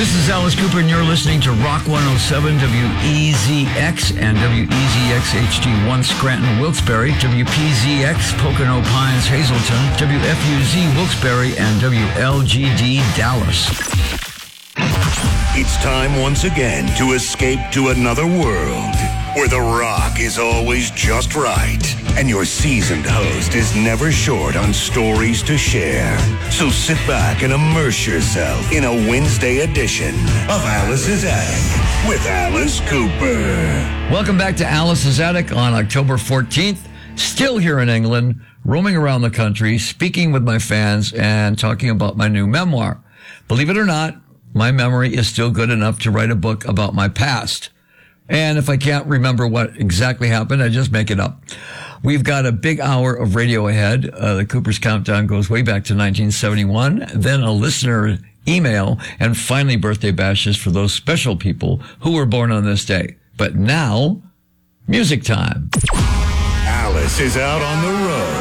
This is Alice Cooper, and you're listening to Rock 107 WEZX and WEZX HD1 Scranton, Wilkes-Barre, WPZX Pocono Pines, Hazleton, WFUZ Wilkes-Barre, and WLGD Dallas. It's time once again to escape to another world where the rock is always just right and your seasoned host is never short on stories to share. So sit back and immerse yourself in a Wednesday edition of Alice's Attic with Alice Cooper. Welcome back to Alice's Attic on October 14th. Still here in England, roaming around the country, speaking with my fans and talking about my new memoir. Believe it or not, my memory is still good enough to write a book about my past. And if I can't remember what exactly happened, I just make it up. We've got a big hour of radio ahead. The Cooper's Countdown goes way back to 1971. Then a listener email, and finally birthday bashes for those special people who were born on this day. But now, music time. Alice is out on the road